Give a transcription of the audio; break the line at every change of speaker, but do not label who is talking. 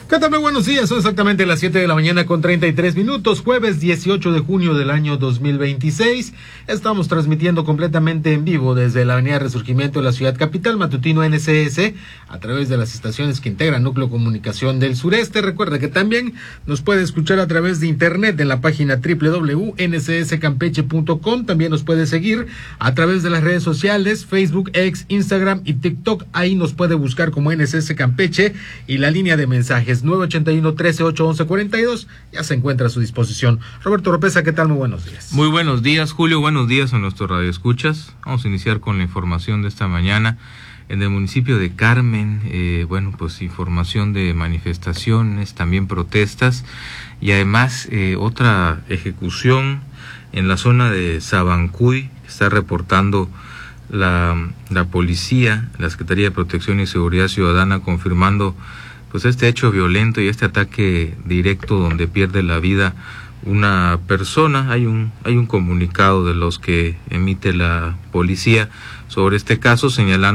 ¿Qué tal? Muy buenos días, son exactamente las 7 de la mañana con 33 minutos, jueves 18 de junio del año 2026. Estamos transmitiendo completamente en vivo desde la avenida Resurgimiento de la ciudad capital, matutino NCS, a través de las estaciones que integran Núcleo Comunicación del Sureste. Recuerda que también nos puede escuchar a través de internet en la página www.ncscampeche.com. También nos puede seguir a través de las redes sociales, Facebook, X, Instagram y TikTok. Ahí nos puede buscar como NCS Campeche y la línea de mensajes 981-13-811-42 ya se encuentra a su disposición. Roberto Oropesa, ¿qué tal? Muy buenos días.
Muy buenos días, Julio. Buenos días a nuestros radioescuchas. Vamos a iniciar con la información de esta mañana. En el municipio de Carmen, información de manifestaciones, también protestas y además otra ejecución en la zona de Sabancuy, que está reportando la policía, la Secretaría de Protección y Seguridad Ciudadana, confirmando pues este hecho violento y este ataque directo donde pierde la vida una persona. Hay un comunicado de los que emite la policía sobre este caso, señalando